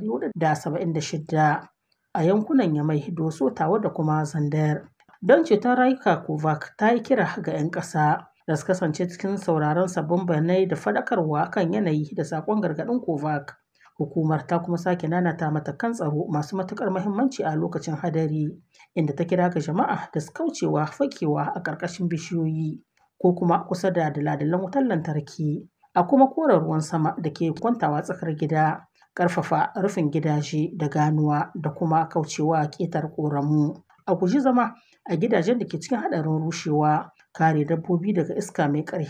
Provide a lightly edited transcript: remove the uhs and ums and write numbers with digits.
476 a yankunan Yamai, Doso, Tawa da kuma Zandar. Don ceton rayuka, COVAX ta yi kira ga 'yan ƙasa da su kasance cikin sauraron sabbin bayanai da faɗakarwa kan yanayi da saƙon gargaɗin COVAX. Hukumar ta kuma sake nanata matakan tsaro masu matuƙar muhimmanci a lokacin hadari, inda ta kira ga jama'a da su kaucewa fakewa a ƙarƙashin bishiyoyi ko kuma kusa da dala-dalan wutar lantarki, a kuma kore ruwan sama da ke kwantawa tsakar gida, ƙarfafa rufin gidaje da ganuwa da kuma kaucewa ƙetar ƙoramu. A guji zama a gidajen da ke cikin haɗarin rushewa, kare dabbobi daga iska mai ƙarfi